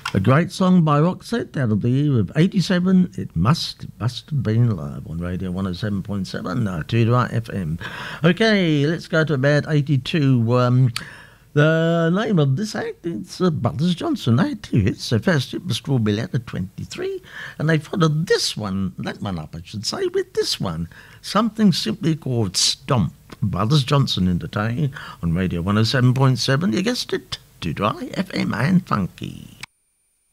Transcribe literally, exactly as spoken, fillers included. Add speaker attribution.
Speaker 1: A great song by Roxette out of the year of eighty-seven. It must, it must have been live on Radio one oh seven point seven, uh, two to F M. Okay, let's go to about eighty-two. Um, the name of this act is uh, Brothers Johnson. They had two hits. So first it was Strawberry Letter twenty-three, and they followed this one, that one up I should say, with this one. Something simply called Stomp. Brothers Johnson entertaining on Radio one oh seven point seven. You guessed it, two to F M and funky.